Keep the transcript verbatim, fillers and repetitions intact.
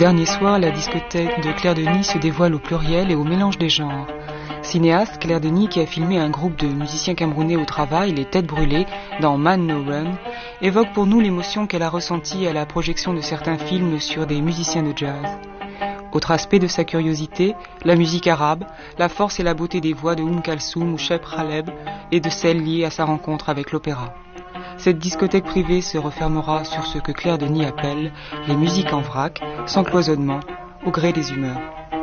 Dernier soir, la discothèque de Claire Denis se dévoile au pluriel et au mélange des genres. Cinéaste, Claire Denis, qui a filmé un groupe de musiciens camerounais au travail, les Têtes Brûlées, dans Man No Run, évoque pour nous l'émotion qu'elle a ressentie à la projection de certains films sur des musiciens de jazz. Autre aspect de sa curiosité, la musique arabe, la force et la beauté des voix de Oum Kalsoum ou Cheb Khaleb et de celles liées à sa rencontre avec l'opéra. Cette discothèque privée se refermera sur ce que Claire Denis appelle les musiques en vrac, sans cloisonnement, au gré des humeurs.